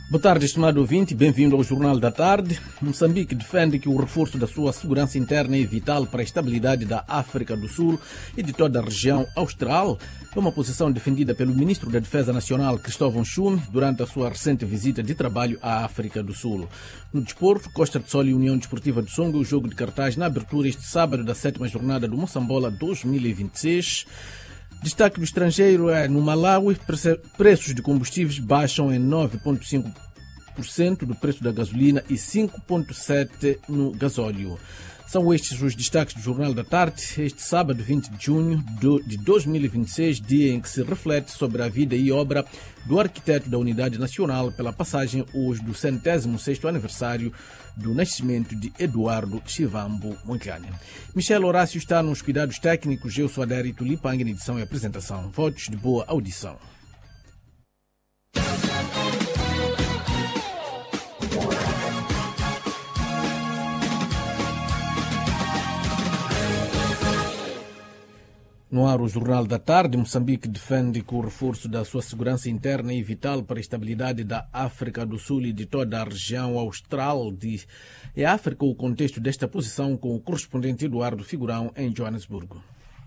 Boa tarde, estimado ouvinte, bem-vindo ao Jornal da Tarde. Moçambique defende que o reforço da sua segurança interna é vital para a estabilidade da África do Sul e de toda a região austral. É uma posição defendida pelo ministro da Defesa Nacional, Cristóvão Chume, durante a sua recente visita de trabalho à África do Sul. No desporto, Costa de Sol e União Desportiva de Songo, o jogo de cartaz na abertura este sábado da 7ª jornada do Moçambola 2026. Destaque do estrangeiro é no Malawi, preços de combustíveis baixam em 9,5% do preço da gasolina e 5,7% no gasóleo. São estes os destaques do Jornal da Tarde, este sábado 20 de junho de 2026, dia em que se reflete sobre a vida e obra do arquiteto da Unidade Nacional pela passagem hoje do 106º aniversário do nascimento de Eduardo Chivambo Monclane. Michel Horácio está nos cuidados técnicos, eu sou Adério Tulipang, na edição e apresentação. Votos de boa audição. No ar, o Jornal da Tarde, Moçambique defende que o reforço da sua segurança interna é vital para a estabilidade da África do Sul e de toda a região austral de África. O contexto desta posição com o correspondente Eduardo Figurão em Joanesburgo.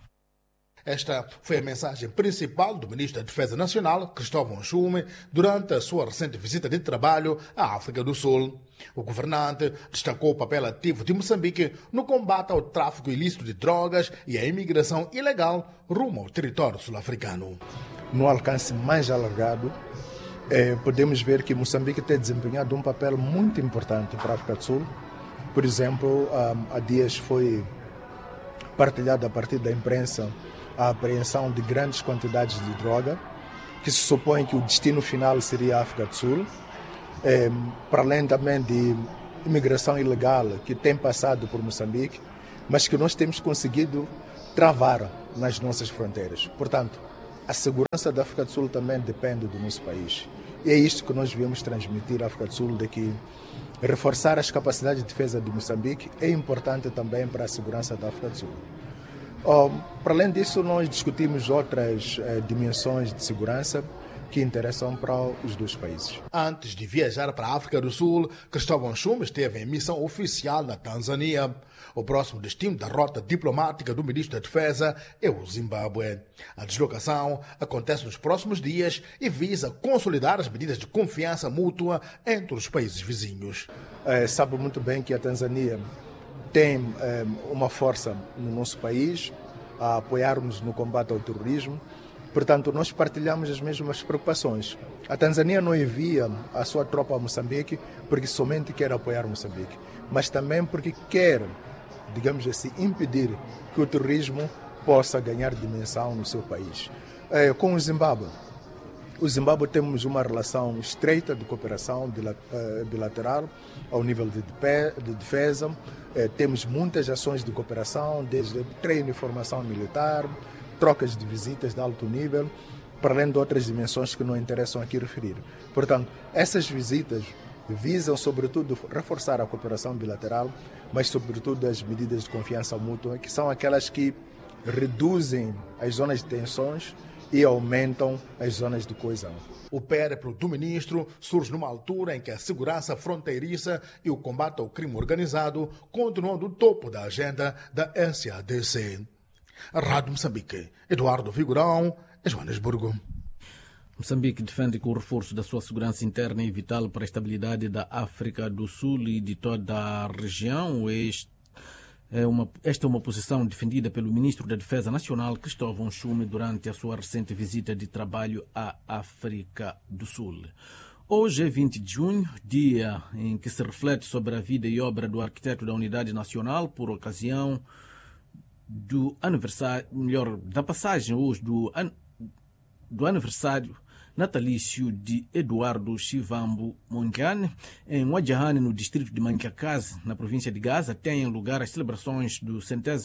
Esta foi a mensagem principal do ministro da Defesa Nacional, Cristóvão Chume, durante a sua recente visita de trabalho à África do Sul. O governante destacou o papel ativo de Moçambique no combate ao tráfico ilícito de drogas e à imigração ilegal rumo ao território sul-africano. No alcance mais alargado, podemos ver que Moçambique tem desempenhado um papel muito importante para a África do Sul. Por exemplo, há dias foi partilhado a partir da imprensa a apreensão de grandes quantidades de droga, que se supõe que o destino final seria a África do Sul, para além também de imigração ilegal que tem passado por Moçambique, mas que nós temos conseguido travar nas nossas fronteiras. Portanto, a segurança da África do Sul também depende do nosso país. E é isto que nós viemos transmitir à África do Sul, de que reforçar as capacidades de defesa de Moçambique é importante também para a segurança da África do Sul. Para além disso, nós discutimos outras dimensões de segurança que interessam para os dois países. Antes de viajar para a África do Sul, Cristóvão Chume esteve em missão oficial na Tanzânia. O próximo destino da rota diplomática do ministro da Defesa é o Zimbábue. A deslocação acontece nos próximos dias e visa consolidar as medidas de confiança mútua entre os países vizinhos. Sabe muito bem que a Tanzânia tem uma força no nosso país a apoiar-nos no combate ao terrorismo. Portanto, nós partilhamos as mesmas preocupações. A Tanzânia não envia a sua tropa a Moçambique porque somente quer apoiar Moçambique, mas também porque quer, digamos assim, impedir que o terrorismo possa ganhar dimensão no seu país. Com o Zimbábue temos uma relação estreita de cooperação bilateral ao nível de defesa. Temos muitas ações de cooperação, desde treino e formação militar, trocas de visitas de alto nível, para além de outras dimensões que não interessam aqui referir. Portanto, essas visitas visam, sobretudo, reforçar a cooperação bilateral, mas, sobretudo, as medidas de confiança mútua, que são aquelas que reduzem as zonas de tensões e aumentam as zonas de coesão. O périplo do ministro surge numa altura em que a segurança fronteiriça e o combate ao crime organizado continuam no topo da agenda da SADC. A Rádio Moçambique, Eduardo Figurão, Joanesburgo. Moçambique defende que o reforço da sua segurança interna é vital para a estabilidade da África do Sul e de toda a região. Esta é uma posição defendida pelo ministro da Defesa Nacional, Cristóvão Chume, durante a sua recente visita de trabalho à África do Sul. Hoje é 20 de junho, dia em que se reflete sobre a vida e obra do arquiteto da Unidade Nacional, por ocasião do aniversário, da passagem hoje do aniversário natalício de Eduardo Chivambo Monclane. Em Wadjahane, no distrito de Manquiacase, na província de Gaza, têm lugar as celebrações do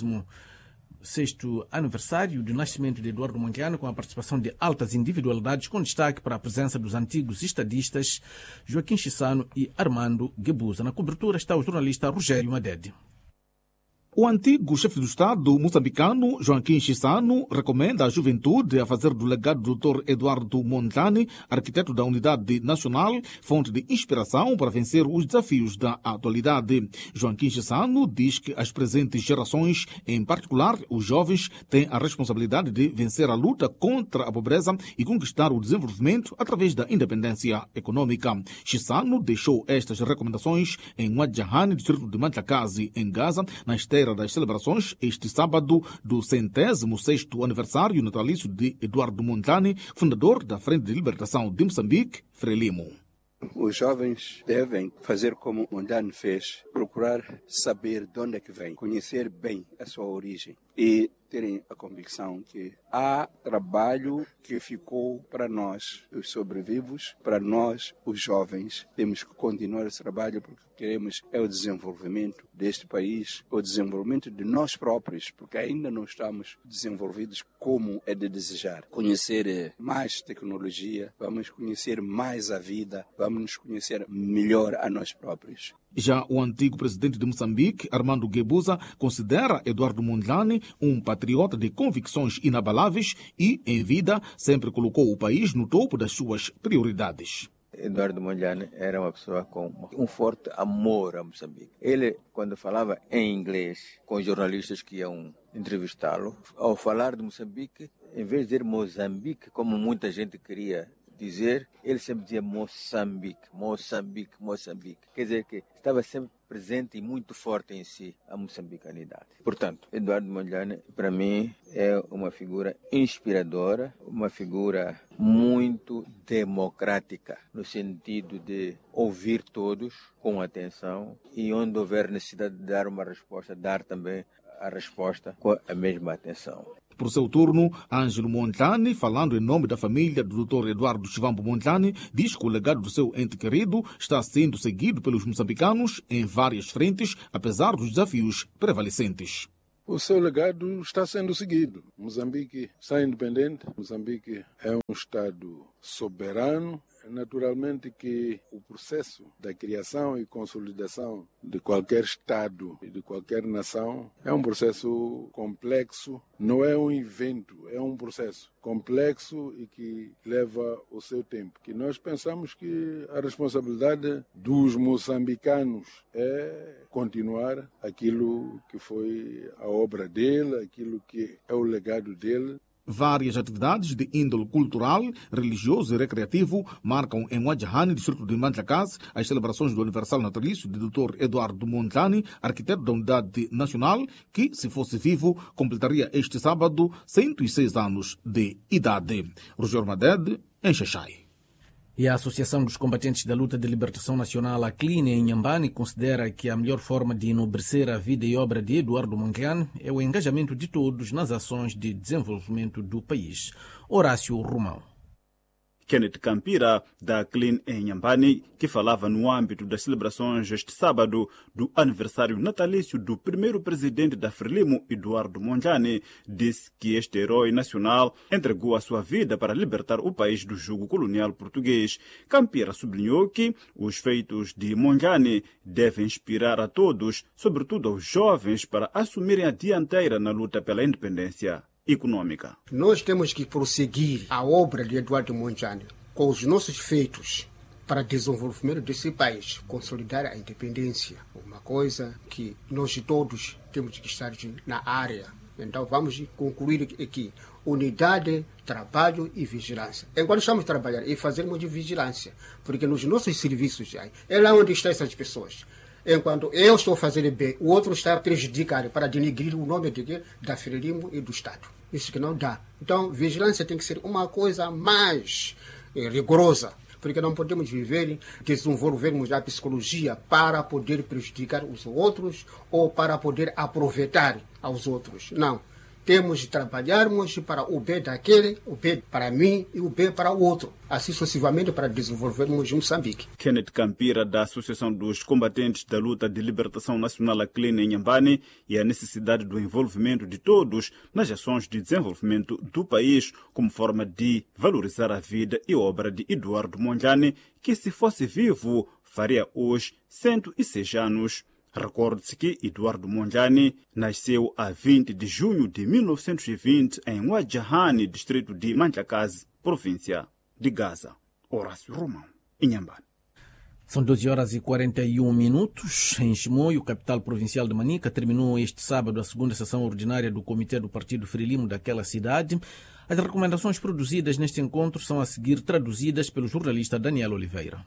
106º aniversário do nascimento de Eduardo Monclane, com a participação de altas individualidades, com destaque para a presença dos antigos estadistas Joaquim Chissano e Armando Guebuza. Na cobertura está o jornalista Rogério Madede. O antigo chefe do Estado moçambicano, Joaquim Chissano, recomenda à juventude a fazer do legado do Dr. Eduardo Mondlane, arquiteto da Unidade Nacional, fonte de inspiração para vencer os desafios da atualidade. Joaquim Chissano diz que as presentes gerações, em particular os jovens, têm a responsabilidade de vencer a luta contra a pobreza e conquistar o desenvolvimento através da independência econômica. Chissano deixou estas recomendações em Wadjahane, distrito de Mantlakazi, em Gaza, na esteira das celebrações este sábado do 106º aniversário natalício de Eduardo Mondlane, fundador da Frente de Libertação de Moçambique, Frelimo. Os jovens devem fazer como Mondlane fez, procurar saber de onde é que vem, conhecer bem a sua origem e terem a convicção que há trabalho que ficou para nós, os sobrevivos, para nós, os jovens. Temos que continuar esse trabalho porque queremos é o desenvolvimento deste país, o desenvolvimento de nós próprios, porque ainda não estamos desenvolvidos como é de desejar. Conhecer mais tecnologia, vamos conhecer mais a vida, vamos nos conhecer melhor a nós próprios. Já o antigo presidente de Moçambique, Armando Guebuza, considera Eduardo Mondlane um patriota de convicções inabaláveis e, em vida, sempre colocou o país no topo das suas prioridades. Eduardo Mondlane era uma pessoa com um forte amor a Moçambique. Ele, quando falava em inglês com jornalistas que iam entrevistá-lo, ao falar de Moçambique, em vez de dizer Moçambique, como muita gente queria dizer, ele sempre dizia Moçambique, Moçambique, Moçambique. Quer dizer que estava sempre presente e muito forte em si a moçambicanidade. Portanto, Eduardo Mondlane, para mim, é uma figura inspiradora, uma figura muito democrática, no sentido de ouvir todos com atenção e onde houver necessidade de dar uma resposta, dar também a resposta com a mesma atenção. Por seu turno, Ângelo Mondlane, falando em nome da família do Dr. Eduardo Chivambo Mondlane, diz que o legado do seu ente querido está sendo seguido pelos moçambicanos em várias frentes, apesar dos desafios prevalecentes. O seu legado está sendo seguido. Moçambique está independente, Moçambique é um Estado soberano. Naturalmente que o processo da criação e consolidação de qualquer Estado e de qualquer nação é um processo complexo, não é um evento, é um processo complexo e que leva o seu tempo. Que nós pensamos que a responsabilidade dos moçambicanos é continuar aquilo que foi a obra dele, aquilo que é o legado dele. Várias atividades de índole cultural, religioso e recreativo marcam em Wadjahane, distrito de Mantlakazi, as celebrações do aniversário natalício de Dr. Eduardo Mondlane, arquiteto da Unidade Nacional, que, se fosse vivo, completaria este sábado 106 anos de idade. Rogério Madede, em Xaixai. E a Associação dos Combatentes da Luta de Libertação Nacional, a CLIN, em Inhambane, considera que a melhor forma de enobrecer a vida e obra de Eduardo Mondlane é o engajamento de todos nas ações de desenvolvimento do país. Horácio Romão. Kenneth Campira, da CLIN em Inhambane, que falava no âmbito das celebrações este sábado do aniversário natalício do primeiro presidente da Frelimo, Eduardo Mondlane, disse que este herói nacional entregou a sua vida para libertar o país do jugo colonial português. Campira sublinhou que os feitos de Mondlane devem inspirar a todos, sobretudo aos jovens, para assumirem a dianteira na luta pela independência econômica. Nós temos que prosseguir a obra de Eduardo Mondlane com os nossos feitos para o desenvolvimento desse país, consolidar a independência. Uma coisa que nós todos temos que estar na área. Então vamos concluir aqui. Unidade, trabalho e vigilância. Enquanto estamos trabalhando e fazermos de vigilância, porque nos nossos serviços é lá onde estão essas pessoas. Enquanto eu estou fazendo bem, o outro está prejudicado para denegrir o nome da Frelimo e do Estado. Isso que não dá. Então, vigilância tem que ser uma coisa mais rigorosa, porque não podemos viver, desenvolvermos a psicologia para poder prejudicar os outros ou para poder aproveitar aos outros. Não. Temos de trabalharmos para o bem daquele, o bem para mim e o bem para o outro. Assim sucessivamente para desenvolvermos Moçambique. Kenneth Campira, da Associação dos Combatentes da Luta de Libertação Nacional, a CLIN, em Inhambane, e a necessidade do envolvimento de todos nas ações de desenvolvimento do país como forma de valorizar a vida e obra de Eduardo Mondlane, que, se fosse vivo, faria hoje 106 anos. Recorde-se que Eduardo Mondlane nasceu a 20 de junho de 1920 em Wajahani, distrito de Manjakazi, província de Gaza. Horácio Romão, Inhambane. São 12h41. Em Chimoio, capital provincial de Manica, terminou este sábado a segunda sessão ordinária do Comitê do Partido Frelimo daquela cidade. As recomendações produzidas neste encontro são a seguir traduzidas pelo jornalista Daniel Oliveira.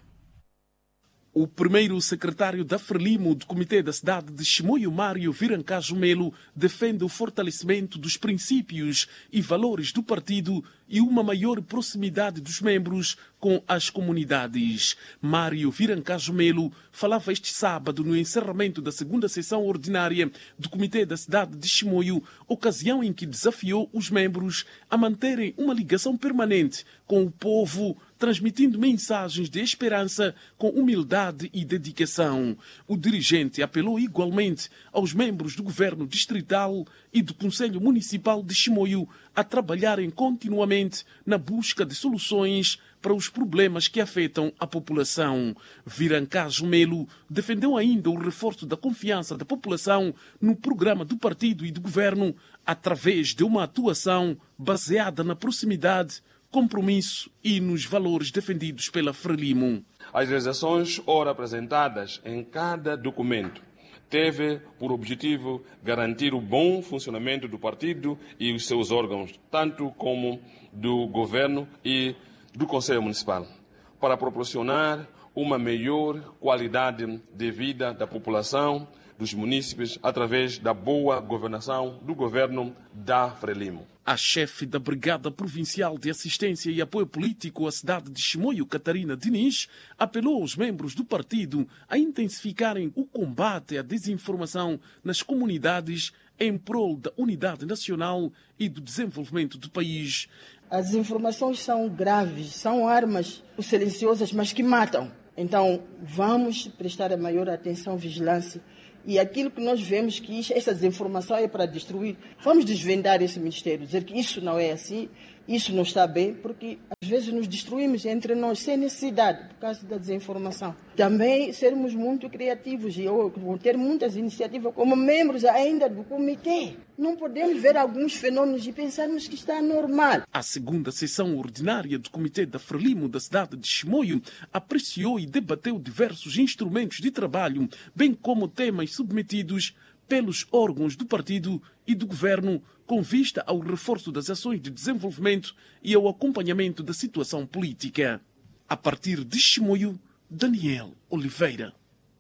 O primeiro secretário da Frelimo do Comitê da cidade de Chimoio, Mário Virancajo Melo, defende o fortalecimento dos princípios e valores do partido e uma maior proximidade dos membros com as comunidades. Mário Virancajo Melo falava este sábado no encerramento da segunda sessão ordinária do Comitê da cidade de Chimoio, ocasião em que desafiou os membros a manterem uma ligação permanente com o povo, transmitindo mensagens de esperança com humildade e dedicação. O dirigente apelou igualmente aos membros do governo distrital e do Conselho Municipal de Chimoio a trabalharem continuamente na busca de soluções para os problemas que afetam a população. Virancajo Melo defendeu ainda o reforço da confiança da população no programa do partido e do governo através de uma atuação baseada na proximidade, compromisso e nos valores defendidos pela Frelimo. As realizações ora apresentadas em cada documento teve por objetivo garantir o bom funcionamento do partido e os seus órgãos, tanto como do governo e do Conselho Municipal, para proporcionar uma melhor qualidade de vida da população dos munícipes através da boa governação do governo da Frelimo. A chefe da Brigada Provincial de Assistência e Apoio Político à cidade de Chimoio, Catarina Diniz, apelou aos membros do partido a intensificarem o combate à desinformação nas comunidades em prol da unidade nacional e do desenvolvimento do país. As desinformações são graves, são armas silenciosas, mas que matam. Então, vamos prestar a maior atenção, vigilância. E aquilo que nós vemos que essa desinformação é para destruir, vamos desvendar esse ministério, dizer que isso não é assim, isso não está bem, porque às vezes nos destruímos entre nós sem necessidade, por causa da desinformação. Também sermos muito criativos e ter muitas iniciativas como membros ainda do comitê. Não podemos ver alguns fenômenos e pensarmos que está normal. A segunda sessão ordinária do Comitê da Frelimo da cidade de Chimoio apreciou e debateu diversos instrumentos de trabalho, bem como temas submetidos pelos órgãos do partido e do governo com vista ao reforço das ações de desenvolvimento e ao acompanhamento da situação política. A partir de Chimoio, Daniel Oliveira.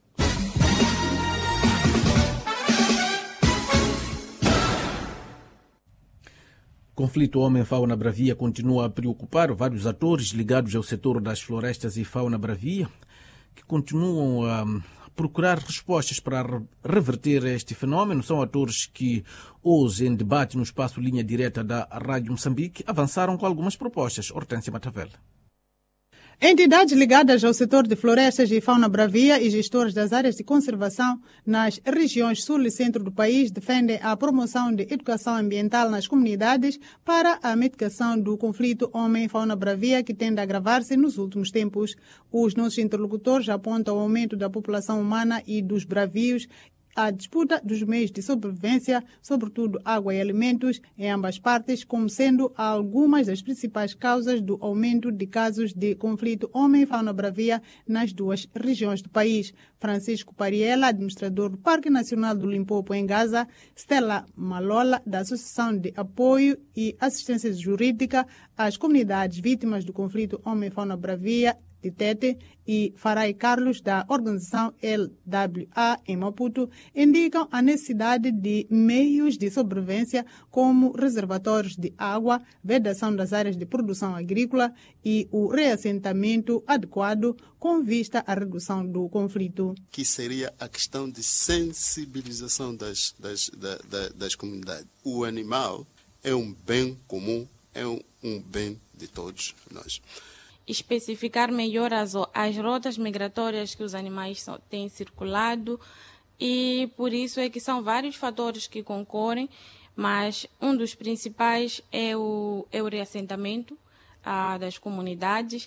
O conflito homem-fauna bravia continua a preocupar vários atores ligados ao setor das florestas e fauna bravia, que continuam a procurar respostas para reverter este fenômeno. São atores que hoje, em debate no espaço Linha Direta da Rádio Moçambique, avançaram com algumas propostas. Hortência Matavel. Entidades ligadas ao setor de florestas e fauna bravia e gestores das áreas de conservação nas regiões sul e centro do país defendem a promoção de educação ambiental nas comunidades para a mitigação do conflito homem-fauna bravia que tende a agravar-se nos últimos tempos. Os nossos interlocutores apontam o aumento da população humana e dos bravios, a disputa dos meios de sobrevivência, sobretudo água e alimentos, em ambas partes, como sendo algumas das principais causas do aumento de casos de conflito homem-fauna bravia nas duas regiões do país. Francisco Pariela, administrador do Parque Nacional do Limpopo, em Gaza, Stella Malola, da Associação de Apoio e Assistência Jurídica às Comunidades Vítimas do Conflito Homem-Fauna Bravia, de Tete, e Farai Carlos, da organização LWA em Maputo, indicam a necessidade de meios de sobrevivência como reservatórios de água, vedação das áreas de produção agrícola e o reassentamento adequado com vista à redução do conflito. Que seria a questão de sensibilização das comunidades. O animal é um bem comum, é um bem de todos nós. Especificar melhor as rotas migratórias que os animais têm circulado, e por isso é que são vários fatores que concorrem, mas um dos principais é o reassentamento das comunidades,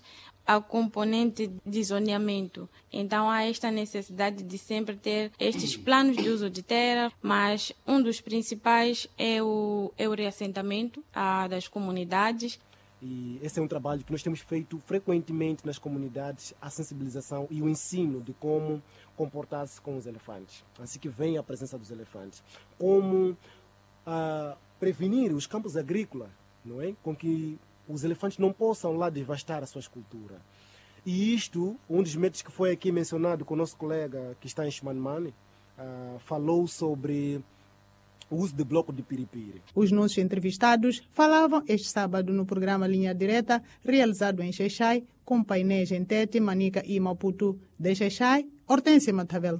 a componente de zoneamento. Então há esta necessidade de sempre ter estes planos de uso de terra, mas um dos principais é o reassentamento das comunidades. E esse é um trabalho que nós temos feito frequentemente nas comunidades, a sensibilização e o ensino de como comportar-se com os elefantes. Assim que vem a presença dos elefantes. Como prevenir os campos agrícolas, não é? Com que os elefantes não possam lá devastar a sua escultura. E isto, um dos métodos que foi aqui mencionado com o nosso colega que está em Chimanimani, falou sobre o uso de bloco de piripiri. Os nossos entrevistados falavam este sábado no programa Linha Direta, realizado em Xai-Xai, com painéis em Tete, Manica e Maputo. De Xai-Xai, Hortência Matavel.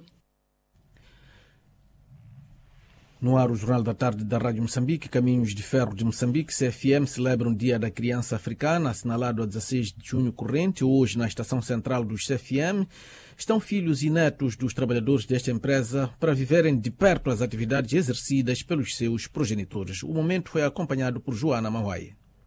No ar, o Jornal da Tarde da Rádio Moçambique, Caminhos de Ferro de Moçambique, CFM, celebra o Dia da Criança Africana, assinalado a 16 de junho corrente. Hoje, na estação central dos CFM, estão filhos e netos dos trabalhadores desta empresa para viverem de perto as atividades exercidas pelos seus progenitores. O momento foi acompanhado por Joana Mauai.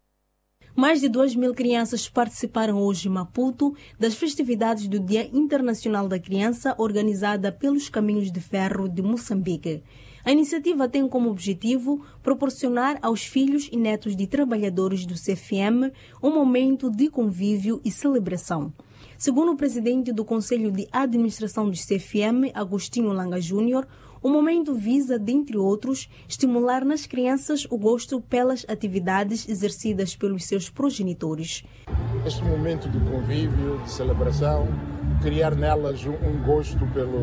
Mais de 2.000 crianças participaram hoje em Maputo das festividades do Dia Internacional da Criança, organizada pelos Caminhos de Ferro de Moçambique. A iniciativa tem como objetivo proporcionar aos filhos e netos de trabalhadores do CFM um momento de convívio e celebração. Segundo o presidente do Conselho de Administração do CFM, Agostinho Langa Júnior, o momento visa, dentre outros, estimular nas crianças o gosto pelas atividades exercidas pelos seus progenitores. Este momento de convívio, de celebração, criar nelas um gosto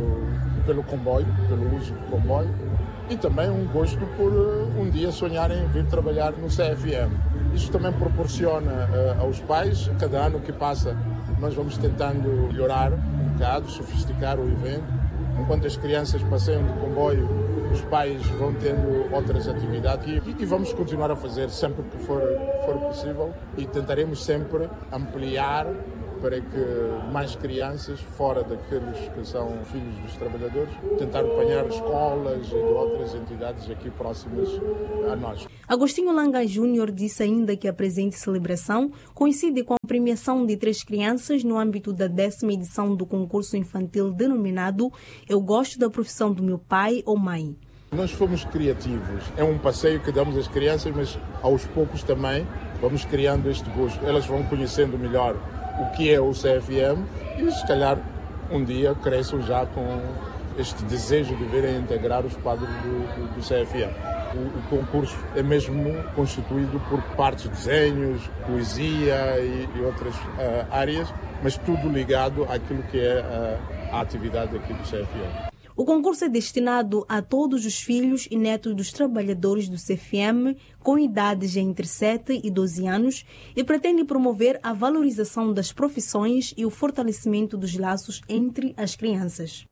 pelo comboio, pelo uso do comboio, e também um gosto por um dia sonharem vir trabalhar no CFM. Isto também proporciona aos pais, cada ano que passa, nós vamos tentando melhorar um bocado, sofisticar o evento. Enquanto as crianças passeiam de comboio, os pais vão tendo outras atividades e vamos continuar a fazer sempre que for possível e tentaremos sempre ampliar para que mais crianças, fora daqueles que são filhos dos trabalhadores, tentar apanhar escolas e de outras entidades aqui próximas a nós. Agostinho Langa Júnior disse ainda que a presente celebração coincide com a premiação de 3 crianças no âmbito da 10ª edição do concurso infantil denominado Eu Gosto da Profissão do Meu Pai ou Mãe. Nós fomos criativos. É um passeio que damos às crianças, mas aos poucos também vamos criando este gosto. Elas vão conhecendo melhor o que é o CFM e se calhar um dia cresçam já com este desejo de virem integrar os quadros do CFM. O concurso é mesmo constituído por partes de desenhos, poesia e outras áreas, mas tudo ligado àquilo que é a atividade aqui do CFM. O concurso é destinado a todos os filhos e netos dos trabalhadores do CFM com idades entre 7 e 12 anos e pretende promover a valorização das profissões e o fortalecimento dos laços entre as crianças.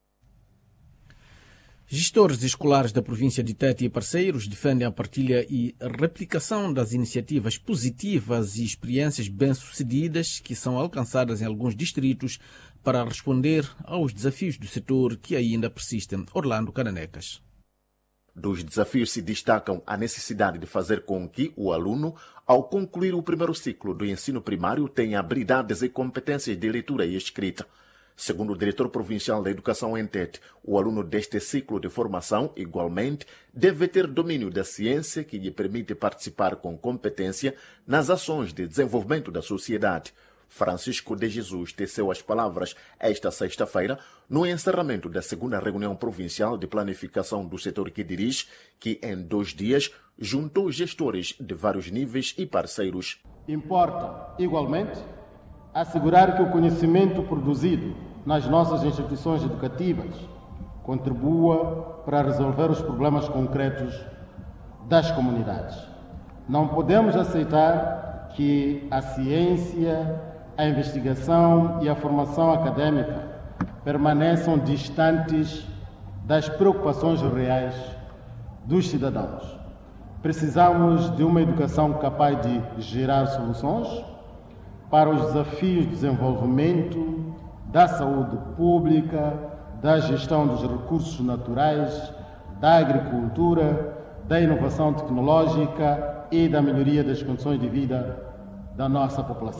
Gestores escolares da província de Tete e parceiros defendem a partilha e a replicação das iniciativas positivas e experiências bem-sucedidas que são alcançadas em alguns distritos para responder aos desafios do setor que ainda persistem. Orlando Cananecas. Dos desafios se destacam a necessidade de fazer com que o aluno, ao concluir o primeiro ciclo do ensino primário, tenha habilidades e competências de leitura e escrita. Segundo o diretor provincial da Educação em Tete, o aluno deste ciclo de formação, igualmente, deve ter domínio da ciência que lhe permite participar com competência nas ações de desenvolvimento da sociedade. Francisco de Jesus teceu as palavras esta sexta-feira no encerramento da 2ª reunião provincial de planificação do setor que dirige, que em 2 dias juntou gestores de vários níveis e parceiros. Importa, igualmente, assegurar que o conhecimento produzido nas nossas instituições educativas contribua para resolver os problemas concretos das comunidades. Não podemos aceitar que a ciência, a investigação e a formação acadêmica permaneçam distantes das preocupações reais dos cidadãos. Precisamos de uma educação capaz de gerar soluções para os desafios de desenvolvimento, da saúde pública, da gestão dos recursos naturais, da agricultura, da inovação tecnológica e da melhoria das condições de vida da nossa população.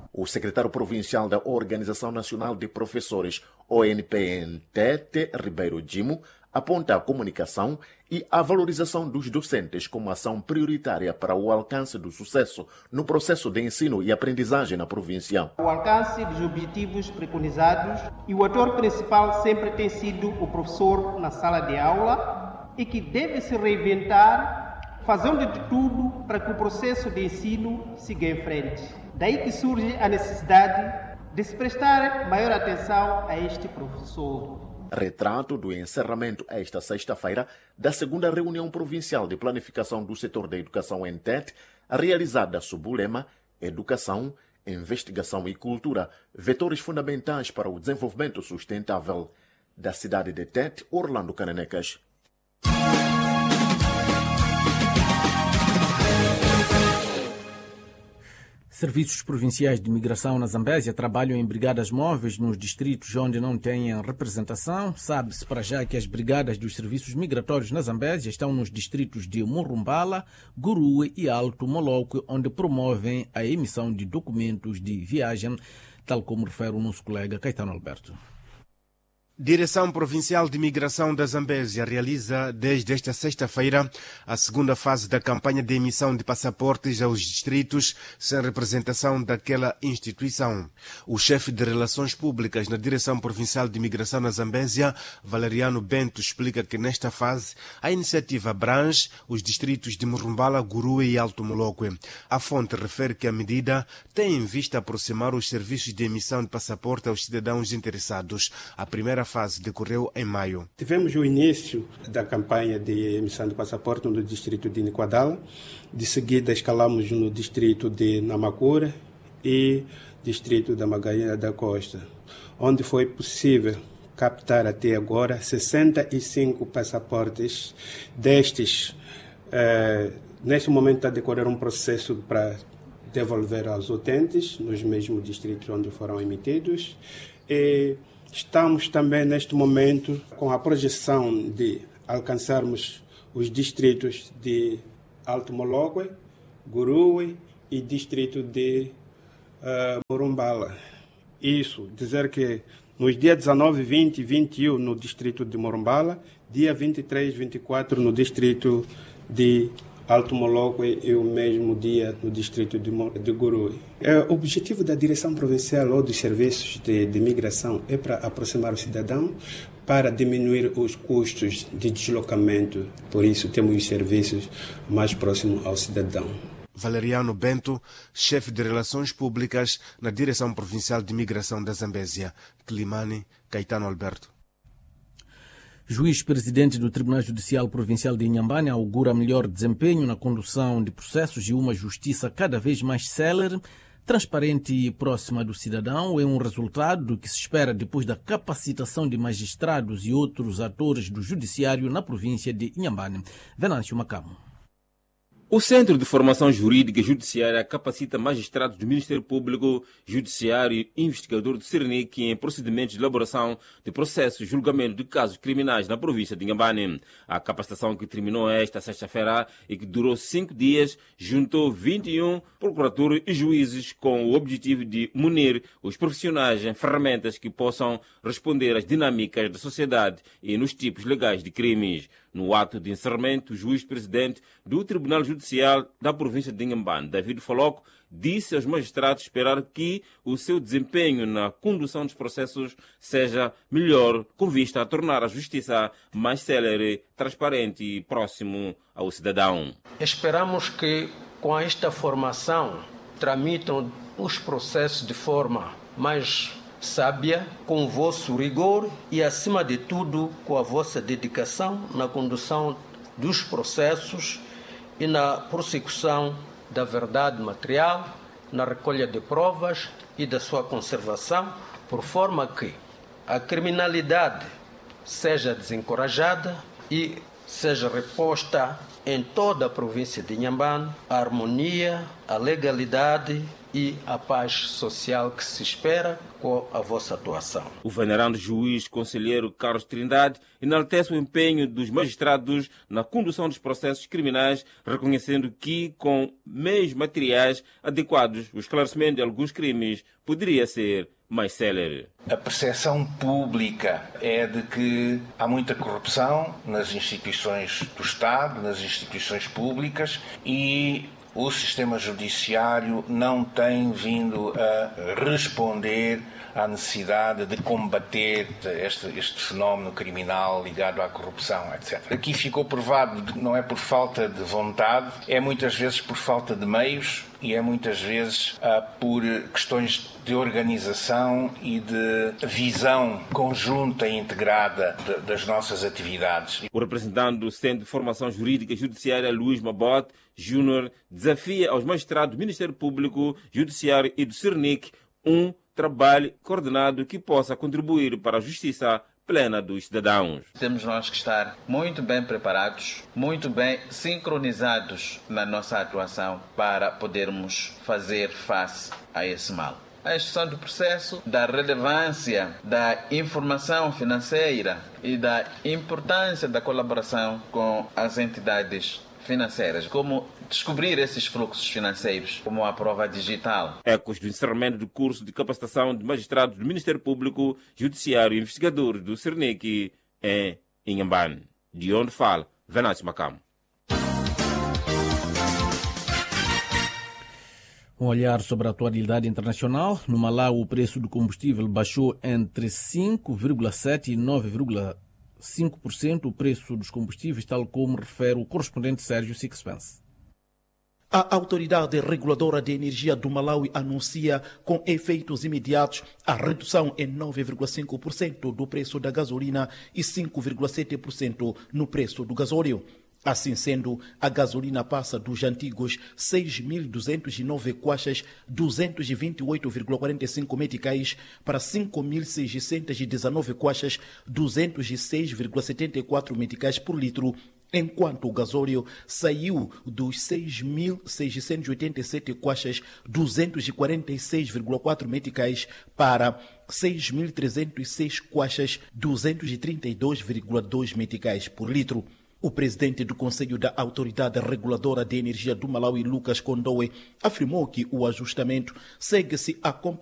O secretário provincial da Organização Nacional de Professores, ONPNTT, Ribeiro Dimo, aponta a comunicação e a valorização dos docentes como ação prioritária para o alcance do sucesso no processo de ensino e aprendizagem na província. O alcance dos objetivos preconizados e o ator principal sempre tem sido o professor na sala de aula e que deve se reinventar, fazendo de tudo para que o processo de ensino siga em frente. Daí que surge a necessidade de se prestar maior atenção a este professor. Retrato do encerramento esta sexta-feira da segunda reunião provincial de planificação do setor da educação em Tete, realizada sob o lema Educação, Investigação e Cultura, vetores fundamentais para o desenvolvimento sustentável. Da cidade de Tete, Orlando Cananecas. Serviços provinciais de imigração na Zambésia trabalham em brigadas móveis nos distritos onde não têm representação. Sabe-se para já que as brigadas dos serviços migratórios na Zambésia estão nos distritos de Murumbala, Gurue e Alto Moloco, onde promovem a emissão de documentos de viagem, tal como refere o nosso colega Caetano Alberto. Direção Provincial de Imigração da Zambésia realiza desde esta sexta-feira a segunda fase da campanha de emissão de passaportes aos distritos sem representação daquela instituição. O chefe de Relações Públicas na Direção Provincial de Imigração na Zambésia, Valeriano Bento, explica que nesta fase a iniciativa abrange os distritos de Murumbala, Gurue e Alto Moloque. A fonte refere que a medida tem em vista aproximar os serviços de emissão de passaporte aos cidadãos interessados. A primeira fase decorreu em maio. Tivemos o início da campanha de emissão de passaporte no distrito de Niquadala. De seguida escalamos no distrito de Namacura e distrito da Magaia da Costa, onde foi possível captar até agora 65 passaportes. Destes, neste momento está a decorrer um processo para devolver aos utentes nos mesmos distritos onde foram emitidos. E estamos também, neste momento, com a projeção de alcançarmos os distritos de Alto Moloque, Gurue e distrito de Murumbala. Isso, dizer que nos dias 19, 20 e 21 no distrito de Murumbala, dia 23 e 24 no distrito de Alto Moloque e o mesmo dia no distrito de Gurue. O objetivo da Direção Provincial ou dos Serviços de Migração é para aproximar o cidadão, para diminuir os custos de deslocamento. Por isso, temos os serviços mais próximos ao cidadão. Valeriano Bento, chefe de Relações Públicas na Direção Provincial de Migração da Zambésia. Climane, Caetano Alberto. Juiz-presidente do Tribunal Judicial Provincial de Inhambane augura melhor desempenho na condução de processos e uma justiça cada vez mais célere, transparente e próxima do cidadão. É um resultado do que se espera depois da capacitação de magistrados e outros atores do judiciário na província de Inhambane. Venâncio Macamo. O Centro de Formação Jurídica e Judiciária capacita magistrados do Ministério Público, Judiciário e investigador do CERNIC em procedimentos de elaboração de processos e julgamento de casos criminais na província de Inhambane. A capacitação, que terminou esta sexta-feira e que durou 5 dias, juntou 21 procuradores e juízes com o objetivo de munir os profissionais em ferramentas que possam responder às dinâmicas da sociedade e nos tipos legais de crimes. No ato de encerramento, o juiz-presidente do Tribunal Judicial da província de Inhambane, David Foloco, disse aos magistrados esperar que o seu desempenho na condução dos processos seja melhor, com vista a tornar a justiça mais célere, transparente e próximo ao cidadão. Esperamos que, com esta formação, tramitam os processos de forma mais sábia, com o vosso rigor e, acima de tudo, com a vossa dedicação na condução dos processos e na prossecução da verdade material, na recolha de provas e da sua conservação, por forma que a criminalidade seja desencorajada e seja reposta em toda a província de Inhambane a harmonia, a legalidade e a paz social que se espera com a vossa atuação. O venerando juiz conselheiro Carlos Trindade enaltece o empenho dos magistrados na condução dos processos criminais, reconhecendo que, com meios materiais adequados, o esclarecimento de alguns crimes poderia ser mais célere. A percepção pública é de que há muita corrupção nas instituições do Estado, nas instituições públicas, e o sistema judiciário não tem vindo a responder à necessidade de combater este fenómeno criminal ligado à corrupção, etc. Aqui ficou provado que não é por falta de vontade, é muitas vezes por falta de meios e é muitas vezes por questões de organização e de visão conjunta e integrada das nossas atividades. O representante do Centro de Formação Jurídica e Judiciária, Luís Mabote Júnior, desafia aos magistrados do Ministério Público, Judiciário e do CERNIC um trabalho coordenado que possa contribuir para a justiça plena dos cidadãos. Temos nós que estar muito bem preparados, muito bem sincronizados na nossa atuação para podermos fazer face a esse mal. A execução do processo, da relevância da informação financeira e da importância da colaboração com as entidades financeiras, como descobrir esses fluxos financeiros, como a prova digital. Ecos do encerramento do curso de capacitação de magistrados do Ministério Público, Judiciário e Investigadores do CERNIC em Inhambane. De onde fala Venâncio Macamo. Um olhar sobre a atualidade internacional. No Malawi, o preço do combustível baixou entre 5,7% e 9,5% o preço dos combustíveis, tal como refere o correspondente Sérgio Sixpence. A Autoridade Reguladora de Energia do Malawi anuncia com efeitos imediatos a redução em 9,5% do preço da gasolina e 5,7% no preço do gasóleo. Assim sendo, a gasolina passa dos antigos 6.209 quachas 228,45 meticais para 5.619 quachas 206,74 meticais por litro, enquanto o gasóleo saiu dos 6.687 quachas 246,4 meticais para 6.306 quachas 232,2 meticais por litro. O presidente do Conselho da Autoridade Reguladora de Energia do Malawi, Lucas Kondowe, afirmou que o ajustamento segue-se a